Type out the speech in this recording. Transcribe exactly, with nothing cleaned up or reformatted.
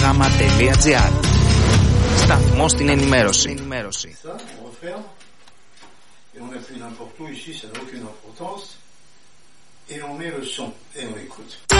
γάμα τελεία τζι άρ. Σταθμός στην ενημέρωση. Et on appuie n'importe où, ici ça n'a aucune importance, et on met le son, et on écoute.